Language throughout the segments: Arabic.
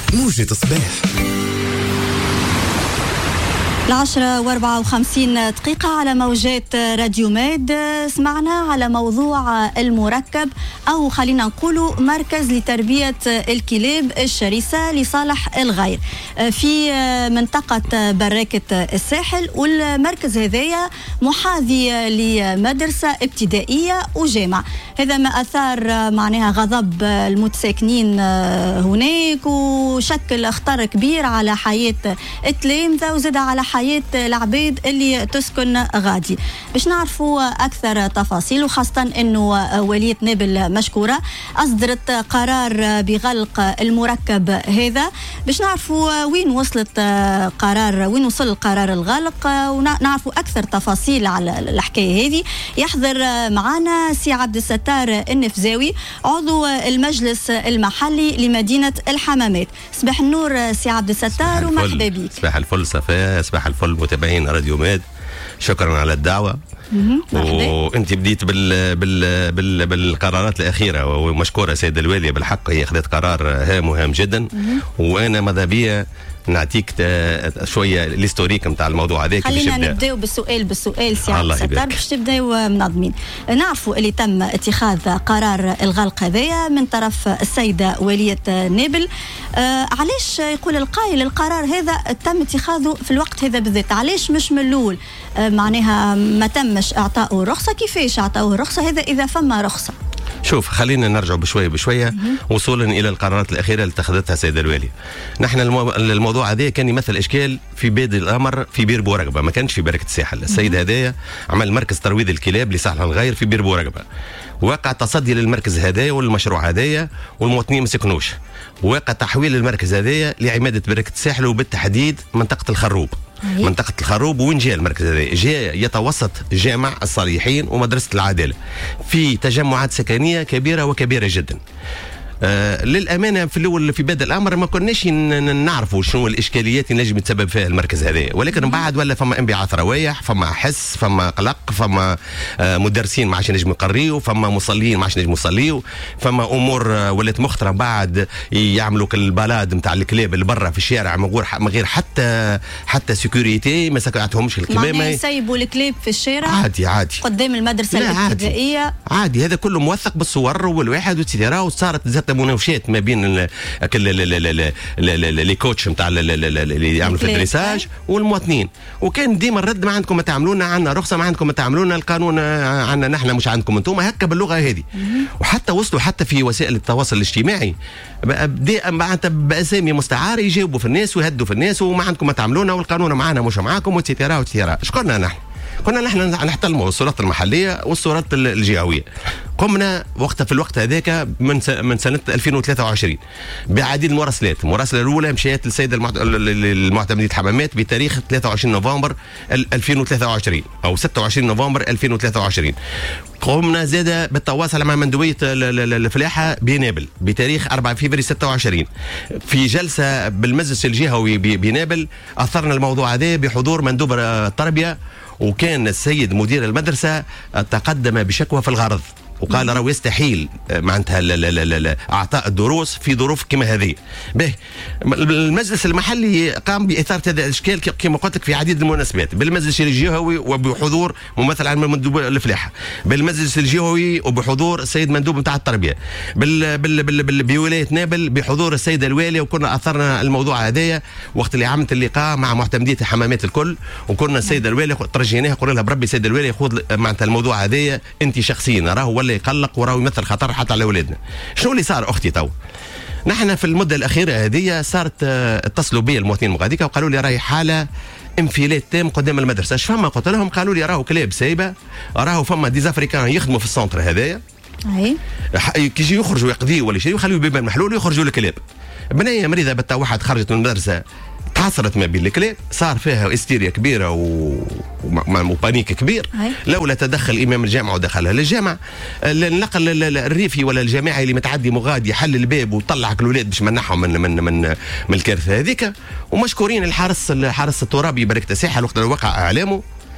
موجة الصباح. 10:54 على موجات راديو ميد. سمعنا على موضوع المركب أو خلينا نقول مركز لتربية الكلاب الشرسة لصالح الغير في منطقة براكة الساحل، والمركز هذايا محاذي لمدرسة ابتدائية وجامعة. هذا ما أثار معناها غضب المتساكنين هناك، وشكل خطر كبير على حياة التلامذة وزاد على حياة العبيد اللي تسكن غادي. باش نعرفوا أكثر تفاصيل، وخاصة أنه ولية نابل مشكورة أصدرت قرار بغلق المركب هذا. باش نعرفوا وين وصل قرار الغلق ونعرفوا أكثر تفاصيل على الحكاية هذه. يحضر معنا سي عبد الستار النفزاوي عضو المجلس المحلي لمدينة الحمامات. صباح النور سي عبد الستار ومرحبا بك. صباح الفل صفاء، صباح الفل متابعين راديو ميد، شكرا على الدعوة. وانت بديت بالقرارات الأخيرة، ومشكورة سيد الوالية بالحق، هي أخذت قرار هام جدا. وأنا ماذا بيا نعطيك شويه الهستوريك نتاع الموضوع هذاك. خلينا نبداو بالسؤال سي عبد الستار باش تبداو منظمين. نعرفوا اللي تم اتخاذ قرار الغلق هذايا من طرف السيده وليه نابل. علاش يقول القائل القرار هذا تم اتخاذه في الوقت هذا بالذات؟ علاش مش من الاول معناها ما تمش اعطائه رخصه؟ كيفاش اعطوه رخصه هذا اذا فما رخصه؟ شوف، خلينا نرجع بشوية وصولا إلى القرارات الأخيرة اللي اتخذتها السيدة الوالية. نحن الموضوع هذا كان يمثل إشكال في بادئ الأمر في بير بورقبة، ما كانش في بركة الساحل. السيد هذايا عمل مركز ترويض الكلاب لصالح الغير في بير بورقبة، وقع تصدي للمركز هذايا والمشروع هذايا، والمواطنين ما سكنوش. وقع تحويل المركز هذايا لعمادة بركة الساحل، وبالتحديد منطقة الخروب. منطقة الخروب. وين جاء المركز هذا؟ جاء يتوسط جامع الصالحين ومدرسة العدالة في تجمعات سكنية كبيرة جدا. للأمانة في الأول في بدء الأمر ما كناش نعرفوا شنو الإشكاليات اللي نجم يتسبب فيها المركز هذا، ولكن بعد ولا فما انبعاث روايح، فما حس، فما قلق، فما مدرسين ما عادش نجم يقريوا، فما مصلين ما عادش نجم يصليوا، فما أمور ولات مخطرة بعد يعملوا كالبلاد نتاع الكلاب اللي برا في الشارع من غير حتى سيكوريتي، ما سكعتهمش الكلاب، ما يسيبوا الكلاب في الشارع عادي قدام المدرسة الابتدائية عادي. هذا كله موثق بالصور والواحد والتيرا، وصارت ذات مناوشات ما بين لي كوتش نتاع اللي يعملوا في الدريساج والمواطنين. وكان ديما الرد: ما عندكم ما تعملونا، عندنا رخصه، ما عندكم ما تعملونا، القانون عندنا نحن مش عندكم انتم، هكا باللغه هذه. وحتى وصلوا حتى في وسائل التواصل الاجتماعي باسامي مستعاره يجاوبوا في الناس ويهدوا في الناس، وما عندكم ما تعملونا، والقانون معنا مش معاكم، وتيرا. شكرنا نحن كنا نحترموا السلطات المحليه والسلطات الجهويه. قمنا في الوقت هذاك من سنه 2023 بعديد المراسلات. المراسله الاولى مشيت للسيد المعتمديه الحمامات بتاريخ 23 نوفمبر 2023 او 26 نوفمبر 2023. قمنا زاد بالتواصل مع مندوبيه الفلاحه بنابل بتاريخ 4 فبراير 26 في جلسه بالمجلس الجهوي بنابل. اثرنا الموضوع هذا بحضور مندوب التربيه، وكان السيد مدير المدرسة تقدم بشكوى في الغرض، وقال راهو يستحيل معناتها اعطاء الدروس في ظروف كما هذه. به المجلس المحلي قام باثاره هذا الاشكال كما قلت لك في عديد المناسبات، بالمجلس الجهوي وبحضور ممثل عن مندوب الفلاحه، بالمجلس الجهوي وبحضور السيد مندوب نتاع التربيه، بولايه نابل بحضور السيده الواليه. وكنا اثرنا الموضوع هذايا وقت اللي عملت اللقاء مع معتمديه الحمامات الكل، وكنا السيده الواليه ترجيناها قلنا لها بربي السيده الواليه خذ معناتها الموضوع هذايا انت شخصيا، راهو ولا يقلق وراهو يمثل خطر حتى على اولادنا. شنو اللي صار اختي تو؟ نحن في المده الاخيره هذه صارت اتصلوا بي المواطنين مغاديكا وقالوا لي راهي حاله انفلات تام قدام المدرسه. اش فما؟ قلت لهم، قالوا لي راهو كلاب سايبه، راهو فما ديزافريكان يخدموا في السنتر هذايا، كي يجي يخرجوا يقضيوا ولا شيء يخليوا بيبان محلول ويخرجوا الكلاب. بنيه مريضه بتا واحد خرجت من المدرسه تحصلت ما بين الكلاب، صار فيها استيريا كبيره وبانيك كبير. لولا تدخل امام الجامعه ودخلها للجامع، النقل الريفي ولا الجماعي اللي متعدي مغادي حل الباب وطلعك الاولاد باش منحهم من الكارثه هذيك. ومشكورين الحارس الترابي بركة الساحل وقت وقع اعلامه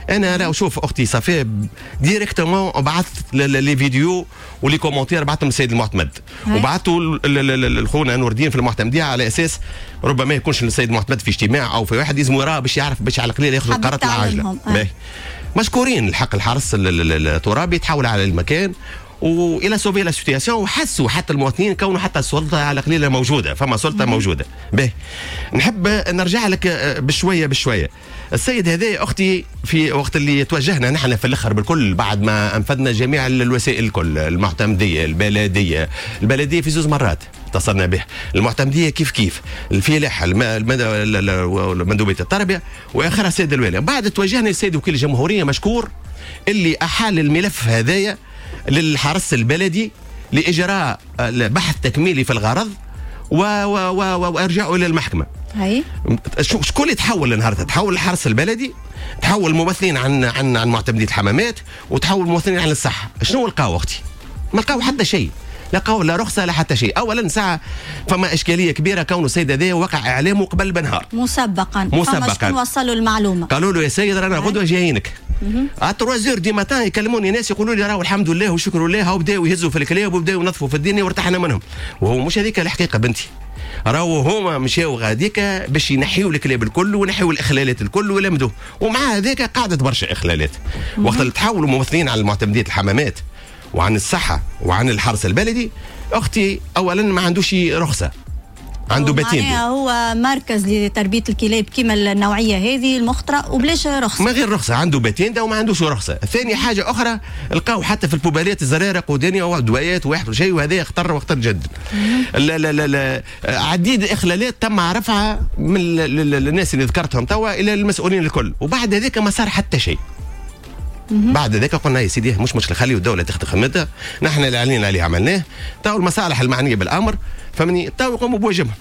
انا راه شوف اختي صافي ديريكتومون بعثت لي فيديو ولي كومونتير بعثتهم للسيد المعتمد وبعثوا لخونا نور الدين في المعتمديه على اساس ربما يكونش السيد المعتمد في اجتماع او في واحد لازم يراه باش يعرف باش على القليل ياخذ القرارات العاجله. مشكورين الحق الحرس الترابي تحول على المكان والى سوفي لا سيتياسيون وحسوا حتى المواطنين كونوا حتى السلطه على قليله موجوده فما سلطه موجوده. باهي نحب نرجع لك بشويه السيد هذا اختي في وقت اللي توجهنا نحن في الاخر بالكل بعد ما انفذنا جميع الوسائل الكل المعتمديه البلديه في زوج مرات اتصلنا به المعتمديه كيف الفلاحه المندوبيه التربيه واخرها السيد الوالي. بعد توجهنا للسيد وكيل الجمهوريه مشكور اللي احال الملف هذايا للحرس البلدي لاجراء بحث تكميلي في الغرض وارجعوا الى المحكمه. هاي شكون اللي تحول النهارده؟ تحول الحرس البلدي، تحول ممثلين عن معتمديه الحمامات، وتحول ممثلين عن الصحه. شنو لقاو اختي؟ ما لقاو حتى شيء، لقاو لا رخصه لا حتى شيء. اولا ساعه فما اشكاليه كبيره كونه السيد هذا وقع اعلامه قبل بنهار مسبقا شكون وصلوا المعلومه؟ قالوا له يا سيد رانا غدوه جايينك. ا 3 دي ماتان يكلموني ناس يقولوا لي راهو الحمد لله وشكر لله وبداوا يهزوا في الكلاب وبداوا ينظفوا في الدنيا وارتحنا منهم. وهو مش هذيك الحقيقه بنتي، راهو هما مشاو غاديك باش ينحيوا الكلاب الكل ونحيوا الاخلالات الكل ويلمدوا، ومع هذاك قاعده برشا اخلالات. وقت اللي تحولوا ممثلين عن معتمديه الحمامات وعن الصحه وعن الحرس البلدي اختي اولا ما عندوش رخصه، عنده باتين. هو مركز لتربيه الكلاب كيما النوعيه هذه المخطره وبلاش رخصه، ما غير رخصه، عنده باتين وما عندوش رخصه. ثاني حاجه اخرى لقاو حتى في البوبالات الزرارق ودنيا ودويات واحد وشيء، وهذا خطر جدا. لا عديد اخلالات تم رفعها من الناس اللي ذكرتهم توا الى المسؤولين الكل، وبعد هذاك ما صار حتى شيء. بعد ذاك قلنا يا سيدي مش مشكله، خليوا الدوله تخدم خدمتها، نحن اللي علينا اللي عملناه، تو المصالح المعنيه بالامر فمني تو يقوموا بواجبهم.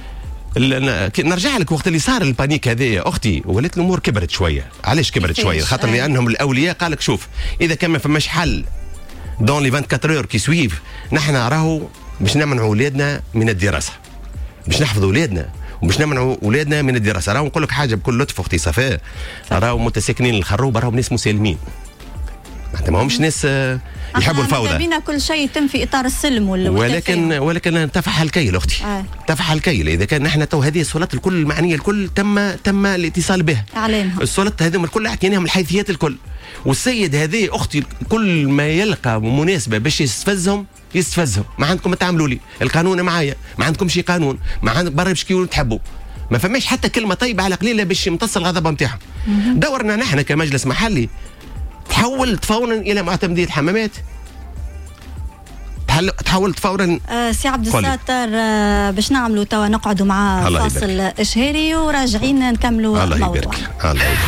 نرجع لك وقت اللي صار البانيك هذا يا اختي ولات الامور كبرت شويه. علاش كبرت شويه؟ خاطر لانهم الاولياء قال لك شوف اذا كان ما فماش حل دون لي 24 اور كي سويف، نحن راهو باش نمنعوا اولادنا من الدراسه، باش نحفظوا اولادنا وباش نمنعوا اولادنا من الدراسه. راهو نقول لك حاجه بكل لطف اختي صفاء، راهو متساكنين الخروبه راهو ناس مسالمين، ما همش ناس يحبوا الفوضى. بينا كل شيء يتم في اطار السلم ولكن تفح الكيل اختي. تفح الكيل. اذا كان نحن تو هذه السلطات الكل المعنيه الكل تم الاتصال بها، اعلانها السلطات هذوما الكل اعطيناهم الحيثيات الكل، والسيد هذه اختي كل ما يلقى مناسبه باش يستفزهم. ما عندكم تعملوا لي القانون معايا، ما عندكم شي قانون، ما عندكم برا باش كيقولوا تحبوا، ما فماش حتى كلمه طيبه على قليله باش يمتص الغضب نتاعهم. دورنا نحن كمجلس محلي تحولت فورا الى معتمديه الحمامات، تحولت فورا. سي عبد الستار باش نعملوا توا نقعدوا مع فاصل اشهاري وراجعين نكملوا الله يبارك. الله يبارك.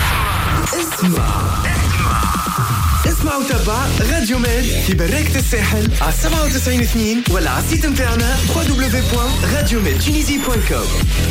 اسمع وتابع راديو ميد في بركة الساحل على 97.2 ولا على السيت نتاعنا www.radiomedtunisie.com.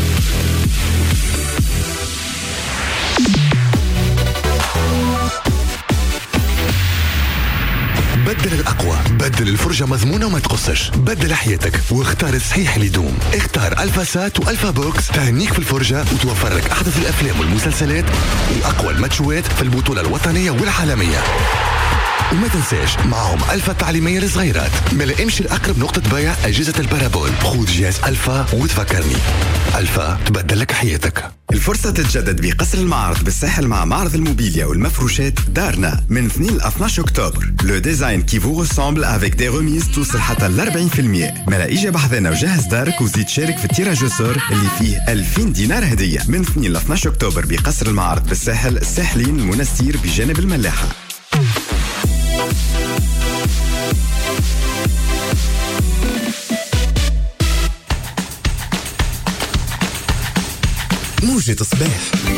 بدل الأقوى، بدل الفرجة مضمونة وما تقصش، بدل حياتك واختار الصحيح اللي يدوم. اختار ألفا سات وألفا بوكس تهنيك في الفرجة وتوفر لك أحدث الأفلام والمسلسلات وأقوى الماتشوات في البطولة الوطنية والعالمية. وما تنساش معهم ألفا التعليمية للصغيرات. ما لقمش الأقرب نقطة بيع أجهزة البارابول، خذ جهاز ألفا وتفكرني. ألفا تبدل لك حياتك. الفرصة تتجدد بقصر المعرض بالساحل مع معرض الموبيليا والمفروشات دارنا من 2 ل 12 أكتوبر. لو ديزاين كي فو ريسامبل افيك دي ريميز توصل حتى ل 40%. ملا إجا بحذنا وجهز دارك وزيد شارك في التيراج سور اللي فيه 2000 دينار هدية من 2 ل 12 أكتوبر بقصر المعرض بالساحل، الساحلين، المنستير بجانب الملاحة. موجة صباح.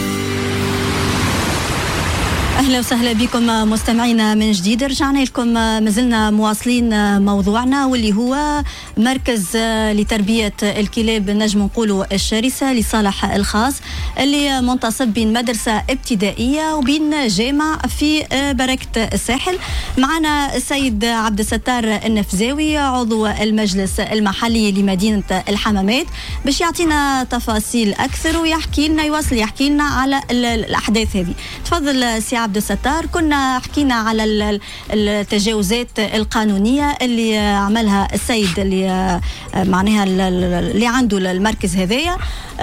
أهلا وسهلا بكم مستمعينا من جديد. رجعنا لكم، مازلنا مواصلين موضوعنا واللي هو مركز لتربية الكلاب نجم نقولوا الشرسة لصالح الخاص اللي منتصب بين مدرسة ابتدائية وبين جامع في بركة الساحل. معنا السيد عبد الستار النفزاوي عضو المجلس المحلي لمدينة الحمامات باش يعطينا تفاصيل أكثر ويحكي لنا يحكي لنا على الأحداث هذه. تفضل سي عبد عبد الستار كنا حكينا على التجاوزات القانونية اللي عملها السيد اللي معناها اللي عنده المركز هذايا.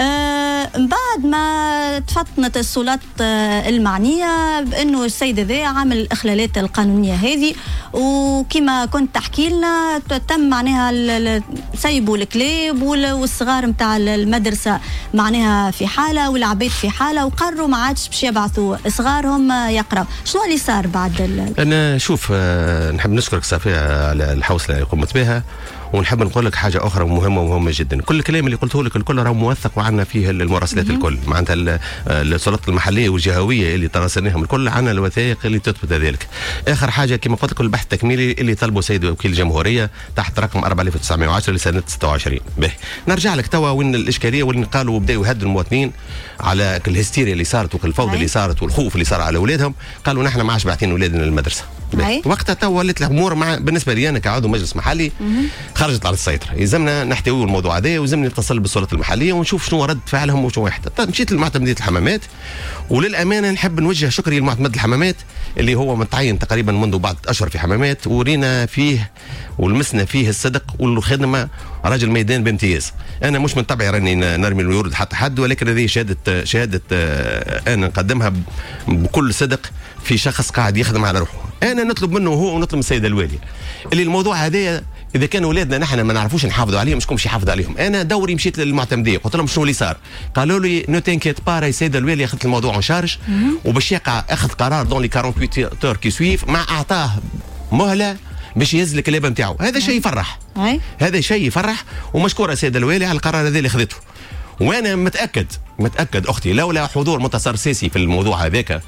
بعد ما تفطنت السلطات المعنية بأنه السيد هذا عمل الإخلالات القانونية هذه، وكما كنت تحكي لنا تم معناها سيبوا الكلاب والصغار متاع المدرسة معناها في حالة والعباد في حالة، وقرروا ما عادش باش يبعثوا صغارهم يقراوا. شنو اللي صار بعد أنا شوف نحب نشكرك صافية على الحوصلة اللي قمت بها، ونحب نقول لك حاجه اخرى مهمه جدا. كل الكلام اللي قلته لك الكل راه موثق وعندنا فيه المراسلات الكل، معناتها السلطات المحليه والجهويه اللي تراسلناهم الكل، عندنا الوثائق اللي تثبت ذلك. اخر حاجه كما قلت لك البحث التكميلي اللي طلبه سيد وكيل الجمهوريه تحت رقم 4910 لسنه 26. به نرجع لك توا وين الاشكاليه، وين قالوا بداوا يهدوا المواطنين على الهستيريا اللي صارت والفوضى اللي صارت والخوف اللي صار على اولادهم. قالوا نحن ما عادش باعثين اولادنا للمدرسه. وقتها توا ولت الامور بالنسبه لي انا كعضو مجلس محلي خرجت على السيطره. يلزمنا نحتوي الموضوع هذا، ويلزمني نتصل بالسلطات المحليه ونشوف شنو رد فعلهم وشنو واحد. طيب مشيت لمعتمديه الحمامات، وللامانه نحب نوجه شكري لمعتمد الحمامات اللي هو متعين تقريبا منذ بعض اشهر في حمامات، ورينا فيه ولمسنا فيه الصدق والخدمه، راجل ميدان بامتياز. انا مش من طبعي راني نرمي الورود حتى حد، ولكن هذه شهاده انا نقدمها بكل صدق في شخص قاعد يخدم على روحه. انا نطلب منه هو ونطلب من السيد الوالي اللي الموضوع هذا اذا كان اولادنا نحن ما نعرفوش نحافظوا عليهم، شكون باش يحافظ عليهم؟ انا دوري مشيت للمعتمديه قلت لهم شنو اللي صار؟ قالوا لي نو تنكيت با راهي السيد الوالي اخذت الموضوع اون شارج، وباش يقع اخذ قرار دون لي 48 اور كي سويف، مع اعطاه مهله باش يهز الكلاب نتاعو. هذا شيء يفرح، هذا شيء يفرح، ومشكوره السيد الوالي على القرار هذا اللي خذته. وانا متاكد اختي لولا حضور منتصر سيسي في الموضوع هذاك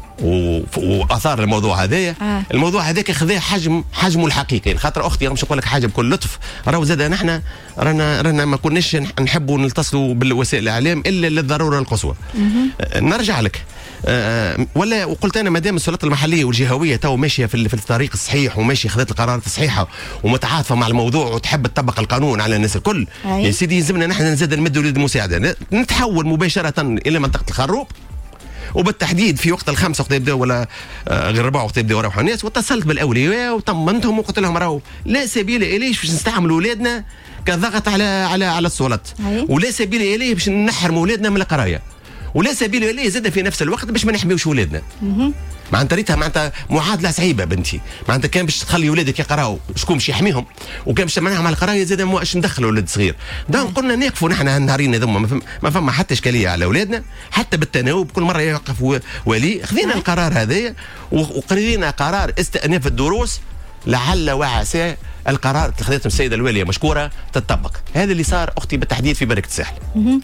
واثار الموضوع هذايا، الموضوع هذاك خذاه حجمه الحقيقي. خاطر اختي مش نقول لك حاجه بكل لطف، راهو زاد نحن رانا ما كناش نحبوا نتصلوا بالوسائل الاعلام الا للضروره القصوى. نرجع لك ولا وقلت انا مادام السلطات المحليه والجهويه تو ماشيه في الطريق الصحيح وماشيه خذت القرارات الصحيحه ومتعاطفه مع الموضوع وتحب تطبق القانون على الناس الكل، يا سيدي يلزمنا نحن نزيد نمدوا اليد المساعده، نتحول مباشره الى منطقه الخروب، وبالتحديد في وقت الخمسة وقت يبداو ولا غير 4 وقت يبداو يروحوا الناس، واتصلت بالاولياء وطمنتهم وقلت لهم راهو لا سبيل اليه باش نستعملوا اولادنا كضغط على السلطات، ولا سبيل اليه باش نحرموا اولادنا من القرايه، ولا سبيل اليه زاد في نفس الوقت باش ما نحميوش اولادنا. معناتها ريتها معناتها معادله صعيبه بنتي، معناتها كان باش تخلي ولادك يقراوا شكون باش يحميهم، وكان باش تمنعهم على القرايه زاد باش ندخلوا ولد صغير. دونك قلنا نقفوا نحن هالنهارين هذوما ما فما حتى اشكاليه على اولادنا، حتى بالتناوب كل مره يوقف ولي. خذينا القرار هذايا وقرينا قرار استئناف الدروس، لعل وعسى القرار اللي خذته السيده الواليه مشكوره تطبق. هذا اللي صار اختي بالتحديد في بركه الساحل.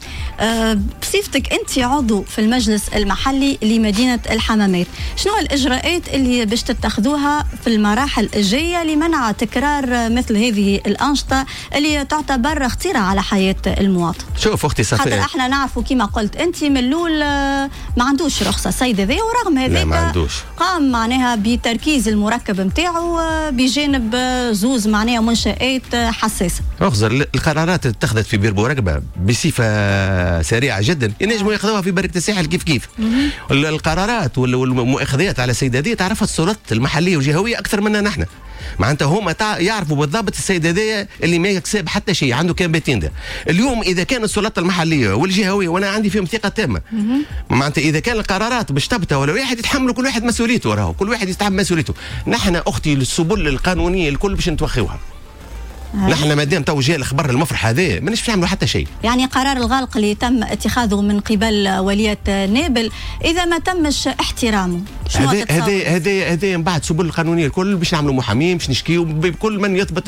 بصفتك انت عضو في المجلس المحلي لمدينه الحمامات، شنو الاجراءات اللي باش تتخذوها في المراحل الجايه لمنع تكرار مثل هذه الانشطه اللي تعتبر خطيره على حياه المواطن؟ شوف اختي صفاء، خاطر احنا نعرفوا كما قلت انت من الاول ما عندوش رخصه السيد هذا، ورغم هذاك قام معناها بتركيز المركب نتاعو بجانب زوز معناها منشآت حساسه. اخزر القرارات اتخذت في بير بورقبه بصفه سريعه جدا، ينجموا ياخذوها في بركه الساحل كيف القرارات والمؤاخذات على السيده هذه تعرفها السلطات المحليه والجهويه اكثر منا نحن. معناتها هما يعرفوا بالضبط السيد هذايا اللي ما يكسب حتى شيء، عنده كان بيتين ده. اليوم اذا كان السلطات المحليه والجهويه وانا عندي فيهم ثقه تامه، معناتها اذا كان القرارات باش تبتا ولا واحد يتحملوا كل واحد مسؤوليته، راهو كل واحد يتحمل مسؤوليته. نحن اختي السبل القانونيه الكل باش نتوخيوها. نحن ما دام تو جاء الخبر المفرح هذا مانيش باش نعملوا حتى شيء. يعني قرار الغلق اللي تم اتخاذه من قبل ولية نابل اذا ما تمش احترامه هذا من بعد سبل القانونيه الكل باش نعملوا محامين باش نشكيو بكل من يثبت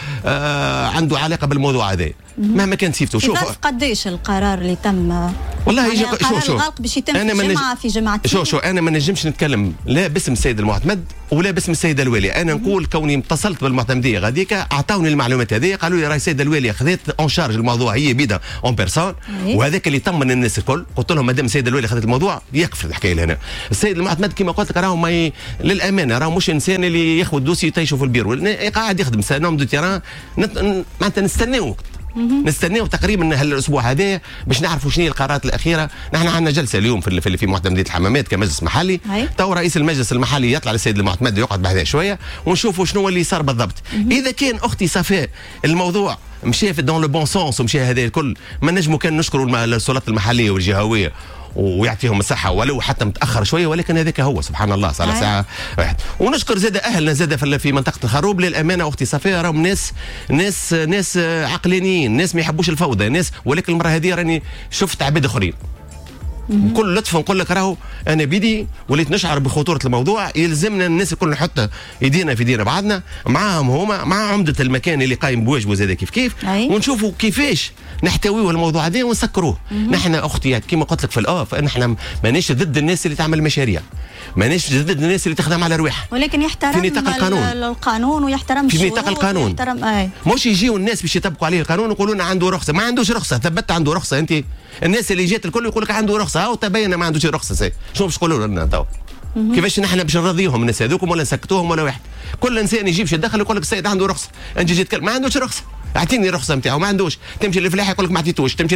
عنده علاقه بالموضوع هذا مهما كان سيفته. شوف قديش القرار اللي تم والله يجي قرار الغلق باش يتم في جمعتين. شو انا ما نجمش نتكلم لا باسم السيد المعتمد ولا باسم السيد الوالي. انا نقول كوني اتصلت بالمعتمديه غاديك اعطوني المعلومات هذه، قالوا لي راهي السيد الوالي خذت اون شارج الموضوع، هي بيدا اون بيرسون، وهذاك اللي طمن الناس الكل. قلت لهم مادام السيد الوالي خذت الموضوع يكفي الحكايه لهنا. السيد المعتمد كما قلت لك راهو للامانه راهو مش انسان اللي ياخذ دوسي يطيشه في البيرو، قاعد يخدم سنوم دو تيران، معناتها نستناو نستناو تقريبا هالاسبوع هذا باش نعرفوا شنو هي القرارات الاخيره. نحن عندنا جلسه اليوم في معتمديه الحمامات كمجلس محلي. تو رئيس المجلس المحلي يطلع للسيد المعتمد يقعد بهذا شويه ونشوفوا شنو اللي صار بالضبط. اذا كان اختي صفاء الموضوع مشى في دون لو بون سونس ومشى هذا الكل، ما نجموا كان نشكروا السلطات المحليه والجهويه ويعطيهم الصحة ولو حتى متأخر شوية، ولكن هذاك هو سبحان الله صار ساعة واحد. ونشكر زاد أهلنا زاد في منطقة الخروب للأمانة أختي صفية، راهم ناس عقلانيين، ناس ما يحبوش الفوضى، ناس. ولكن المرة هذه راني شفت عباد آخرين بكل لطف نقول لك راهو انا بيدي وليت نشعر بخطوره الموضوع. يلزمنا الناس الكل نحط ايدينا في ايدينا بعضنا معاهم هما مع عمده المكان اللي قايم بواجبه زاد كيف ونشوفوا كيفاش نحتويوا الموضوع هذا ونسكروه. نحن اختي كما قلت لك في الاوف نحن مانيش ضد الناس اللي تعمل مشاريع، مانيش ضد الناس اللي تخدم على رواحها، ولكن يحترم في نطاق القانون ويحترم في نطاق القانون. مش يجيوا الناس باش يطبقوا عليه القانون ويقولوا لنا عنده رخصه، ما عندوش رخصه. ثبت عنده رخصه انت؟ الناس اللي جات الكل يقول لك عنده رخصه او تبين ما عندوش رخصه. شنو باش تقولوا لنا تو؟ كيفاش نحن باش نرضيهم الناس هذوكم ولا نسكتوهم ولا واحد؟ كل انسان يجيب شي دخل يقول لك السيد عنده رخصه، انت جيت ما عندوش رخصه، اعطيني الرخصه نتاعو ما عندوش. تمشي للفلاحه يقول لك ما عطيتوش، تمشي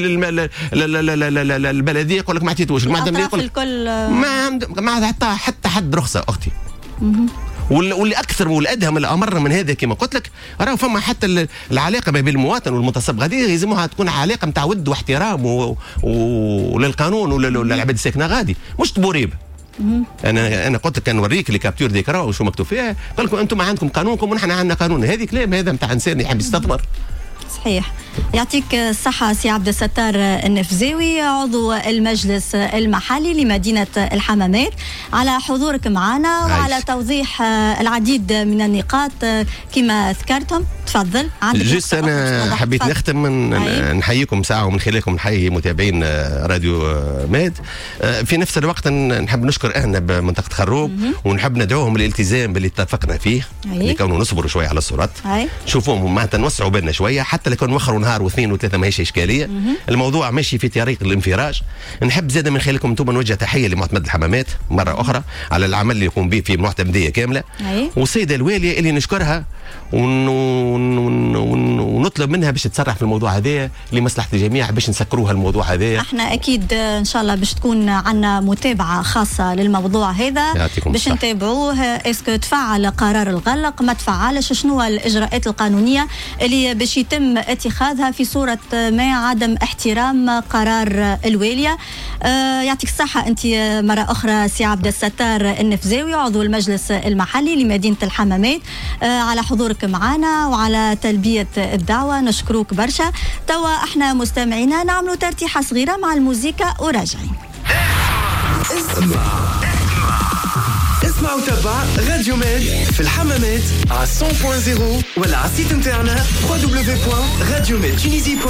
للبلديه يقول لك ما عطيتوش، المعدم يقول لك ما عطى حتى حد رخصه اختي. واللي اكثر والادهم الامر من هذا كما قلت لك راهو فما حتى العلاقه ما بين المواطن والمتصب غادي يلزمها تكون علاقه نتاع ود واحترام وللقانون وللعباد الساكنه غادي مش تبوريب. انا قلت لك نوريك لي كابتور ديكرا وشو مكتوب فيها، قال لكم انتم عندكم قانونكم ونحن عندنا قانون. هذه كلام هذا نتاع انسان يحب يستثمر. صحيح. يعطيك الصحة سي عبد الستار النفزاوي عضو المجلس المحلي لمدينة الحمامات على حضورك معنا وعلى توضيح العديد من النقاط كما ذكرتم. تفضل. جست أنا حبيت نختم نحييكم ساعة ومن خلالكم نحيي متابعين راديو ماد. في نفس الوقت نحب نشكر أهلنا بمنطقة خروب ونحب ندعوهم للالتزام باللي اتفقنا فيه لكونوا نصبروا شوية على الصورات. شوفوهم معناتها نوسعوا بالنا شوية حتى لو كان وخروا نهار واثنين وثلاثة ماهيش إشكالية. الموضوع ماشي في طريق الانفراج. نحب زاد من خلالكم انتم نوجه تحية لمعتمد الحمامات مرة أخرى على العمل اللي يقوم به في معتمدية كاملة والسيدة الوالية اللي نشكرها ونطلب منها باش تسرع في الموضوع هذا لمصلحة الجميع باش نسكروها الموضوع هذا. احنا اكيد ان شاء الله باش تكون عندنا متابعة خاصة للموضوع هذا باش نتابعوه. اسكو تفعل قرار الغلق ما تفعلش، شنو الاجراءات القانونية اللي باش يتم اتخاذها في صورة ما عدم احترام قرار الوالية. يعطيك الصحة انت مرة اخرى سي عبد الستار النفزاوي عضو المجلس المحلي لمدينة الحمامات على حضورك معنا وعلى تلبية الدعوة. نشكروك برشا. توا احنا مستمعينا نعملوا ترتيحة صغيرة مع الموسيقى وراجعين. اسمع وتابع راديو ماد في الحمامات على 100.0 ولا على السيت نتاعنا www.radiomedtunisie.com.